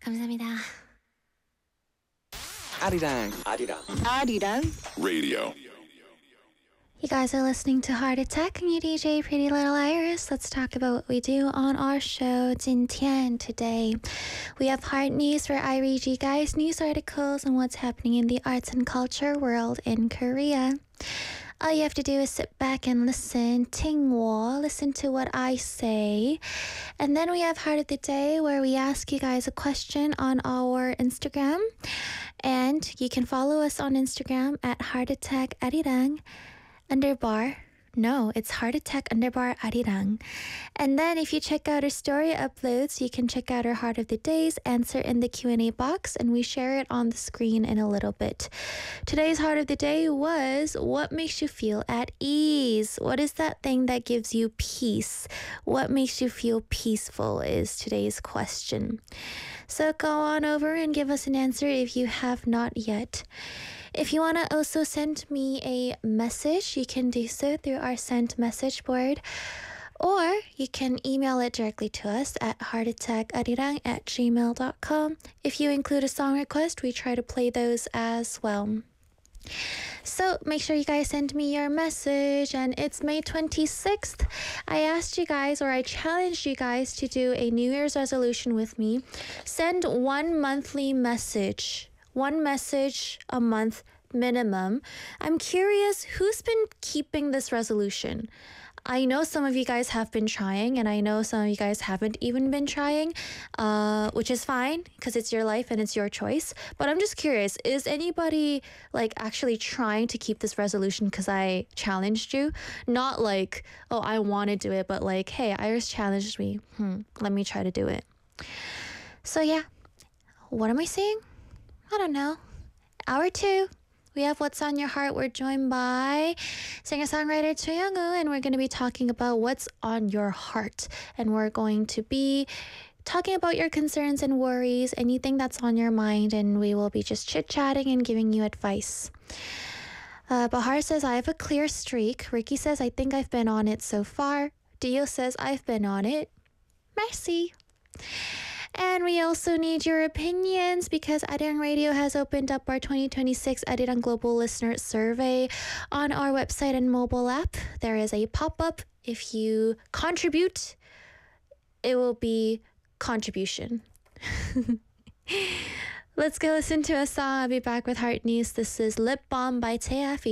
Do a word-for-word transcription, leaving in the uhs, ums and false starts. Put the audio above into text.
감사합니다. 아리랑 아리랑 아리랑 radio. You guys are listening to Heart Attack and you D J Pretty Little Iris. Let's talk about what we do on our show, Jin Tian. Today, we have Heart News where I read you guys news articles on what's happening in the arts and culture world in Korea. All you have to do is sit back and listen, tingwo, listen to what I say. And then we have Heart of the Day where we ask you guys a question on our Instagram. And you can follow us on Instagram at Heart Attack Arirang underbar. No, it's Heart Attack underbar Arirang. And then if you check out our story uploads, you can check out our Heart of the Day's answer in the Q and A box, and we share it on the screen in a little bit. Today's Heart of the Day was, what makes you feel at ease? What is that thing that gives you peace? What makes you feel peaceful is today's question. So go on over and give us an answer if you have not yet. If you want to also send me a message, you can do so through our sent message board, or you can email it directly to us at heartattackarirang at gmail dot com. If you include a song request, we try to play those as well. So make sure you guys send me your message, and it's May twenty-sixth. I asked you guys, or I challenged you guys to do a New Year's resolution with me. Send one monthly message. One message a month minimum. I'm curious who's been keeping this resolution. I know some of you guys have been trying, and I know some of you guys haven't even been trying, uh, which is fine because it's your life and it's your choice. But I'm just curious, is anybody like actually trying to keep this resolution because I challenged you? Not like, oh, I want to do it, but like, hey, Iris challenged me. Hmm, let me try to do it. So yeah, what am I saying? I don't know. Hour two. We have What's on Your Heart. We're joined by singer-songwriter Choi Young-woo, and we're going to be talking about what's on your heart. And we're going to be talking about your concerns and worries, anything that's on your mind, and we will be just chit-chatting and giving you advice. Uh, Bahar says, I have a clear streak. Ricky says, I think I've been on it so far. Dio says, I've been on it. Merci. And we also need your opinions because Arirang Radio has opened up our twenty twenty-six Arirang Global Listener Survey on our website and mobile app. There is a pop-up. If you contribute, it will be contribution. Let's go listen to a song. I'll be back with Heart News. This is Lip Balm by Taeya.